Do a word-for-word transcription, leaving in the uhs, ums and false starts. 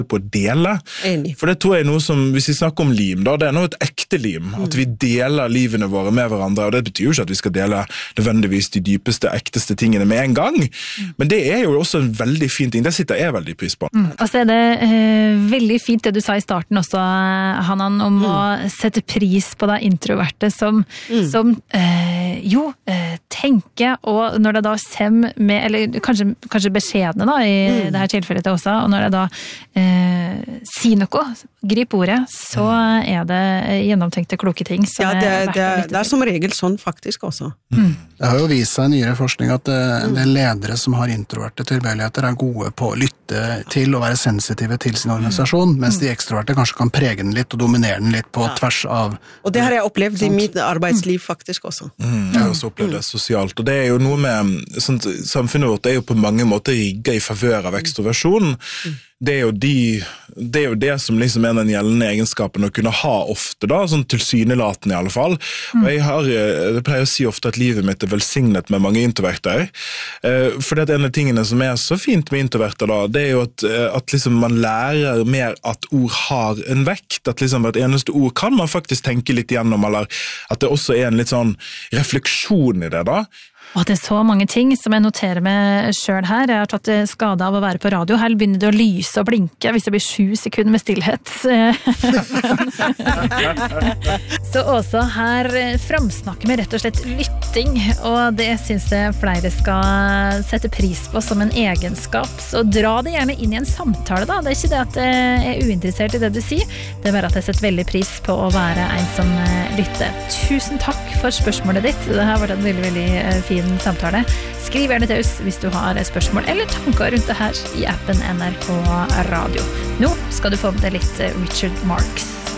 på å dele. Enig. For det tror jeg er noe som, hvis vi snakker om lim, da, det er noe et ekte lim, mm. at vi deler livene våre med hverandre, og det betyr jo ikke at vi skal dele nødvendigvis de dypeste, ekteste tingene med en gang, mm. men det er jo også en veldig fin ting, det sitter jeg veldig pris på. Mm. Og så er det eh, veldig fint det du sa i starten også, Hanan, om mm. å sette pris på det introverte som, mm. som eh, jo, eh, tenker, og når det da kommer med, eller kanskje, kanskje beskjedene da, i mm. det her tilfellet til også, og når jeg da eh, sier noe, grip ordet, så er det gjennomtenkte kloke ting som ja, det, er verdt det, å lytte til. Det er som regel sånn faktisk også. Mm. Det har jo vist seg i nyere forskning at en del ledere som har introverte tilbøyeligheter er gode på å lytte til og være sensitive til sin organisasjon, mens de ekstroverte kanskje kan prege den litt og dominere den litt på ja. tvers av... Og det har jeg opplevd i mitt arbeidsliv faktisk også. Mm, jeg har også opplevd det sosialt, og det er jo noe med sånn, samfunnet vårt er jo på mange måter rigget i favør av ekstroversjon. Mm. Det er jo de, det er jo det som liksom er den gjeldende egenskapen å kunne ha ofte da, sånn tilsynelatende i alle fall. Mm. Og jeg har, jeg pleier å si ofte at livet mitt er velsignet med mange introverter, eh, for det er en av tingene som er så fint med introverter da, det er jo at, at liksom man lærer mer at ord har en vekt, at liksom et eneste ord kan man faktisk tenke litt igjennom, eller at det også er en litt sånn refleksjon i det da. Og det er så mange ting som jeg noterer meg selv her. Jeg har tatt skade av å være på radio. Her begynner det å lyse og blinke hvis det blir sju sekunder med stillhet. Så også her framsnakker vi rett og slett lytting, og det synes jeg flere skal sette pris på som en egenskap. Så dra det gjerne inn i en samtale da. Det er ikke det at jeg er uinteressert i det du sier, det er bare at jeg setter veldig pris på å være en som lytter. Tusen takk for spørsmålet ditt. Det har vært en veldig, veldig fin samtale. Skriv gjerne til oss hvis du har spørsmål eller tanker rundt det her i appen N R K Radio. Nå skal du få med deg litt Richard Marx.